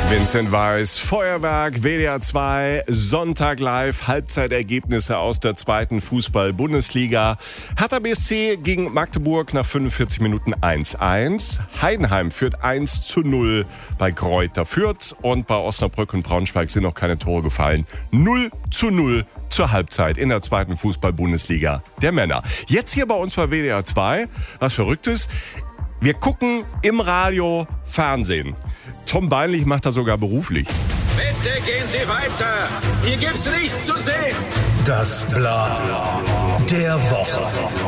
Vincent Weiss, Feuerwerk, WDR 2, Sonntag live, Halbzeitergebnisse aus der zweiten Fußball-Bundesliga. Hertha BSC gegen Magdeburg nach 45 Minuten 1-1. Heidenheim führt 1-0 bei Greuther Fürth und bei Osnabrück und Braunschweig sind noch keine Tore gefallen. 0-0 zur Halbzeit in der zweiten Fußball-Bundesliga der Männer. Jetzt hier bei uns bei WDR 2, was Verrücktes. Wir gucken im Radio Fernsehen. Tom Beinlich macht das sogar beruflich. Bitte gehen Sie weiter. Hier gibt's nichts zu sehen. Das Bla der Woche.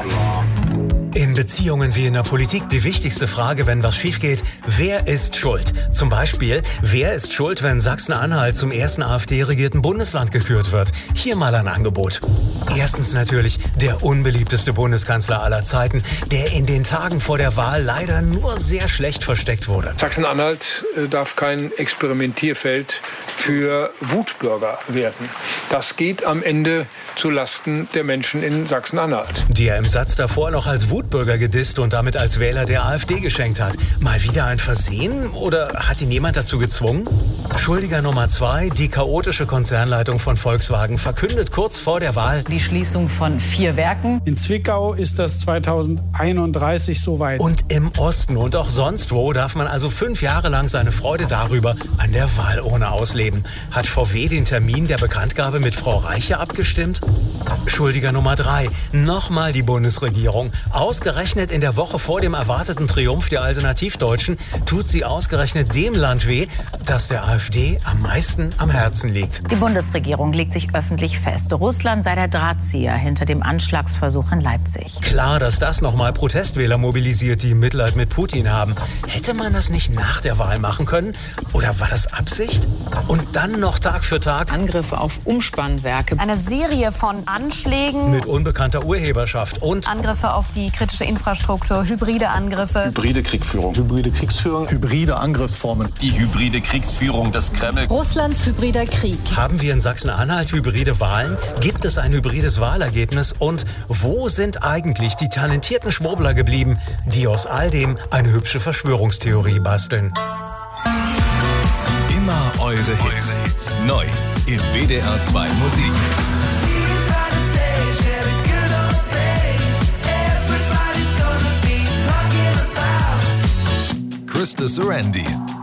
In Beziehungen wie in der Politik die wichtigste Frage, wenn was schief geht: Wer ist schuld? Zum Beispiel, wer ist schuld, wenn Sachsen-Anhalt zum ersten AfD-regierten Bundesland gekürt wird? Hier mal ein Angebot. Erstens natürlich der unbeliebteste Bundeskanzler aller Zeiten, der in den Tagen vor der Wahl leider nur sehr schlecht versteckt wurde. Sachsen-Anhalt darf kein Experimentierfeld für Wutbürger werden. Das geht am Ende zulasten der Menschen in Sachsen-Anhalt. Die er im Satz davor noch als Wutbürger gedisst und damit als Wähler der AfD geschenkt hat. Mal wieder ein Versehen oder hat ihn jemand dazu gezwungen? Schuldiger Nummer 2, die chaotische Konzernleitung von Volkswagen verkündet kurz vor der Wahl die Schließung von 4 Werken. In Zwickau ist das 2031 soweit. Und im Osten und auch sonst wo darf man also 5 Jahre lang seine Freude darüber an der Wahlurne ausleben. Hat VW den Termin der Bekanntgabe mit Frau Reiche abgestimmt? Schuldiger Nummer 3, nochmal die Bundesregierung. Ausgerechnet in der Woche vor dem erwarteten Triumph der Alternativdeutschen tut sie ausgerechnet dem Land weh, das der AfD am meisten am Herzen liegt. Die Bundesregierung legt sich öffentlich fest, Russland sei der Drahtzieher hinter dem Anschlagsversuch in Leipzig. Klar, dass das nochmal Protestwähler mobilisiert, die Mitleid mit Putin haben. Hätte man das nicht nach der Wahl machen können? Oder war das Absicht? Und dann noch Tag für Tag Angriffe auf Umspannwerke. Eine Serie von Anschlägen mit unbekannter Urheberschaft und Angriffe auf die kritische Infrastruktur, hybride Angriffe. Hybride Kriegführung. Hybride Kriegsführung. Hybride Angriffsformen. Die hybride Kriegsführung des Kreml. Russlands hybrider Krieg. Haben wir in Sachsen-Anhalt hybride Wahlen? Gibt es ein hybrides Wahlergebnis? Und wo sind eigentlich die talentierten Schwurbler geblieben, die aus all dem eine hübsche Verschwörungstheorie basteln? Immer eure Hits. Neu im WDR 2 Musikmix. Krista Sorandi.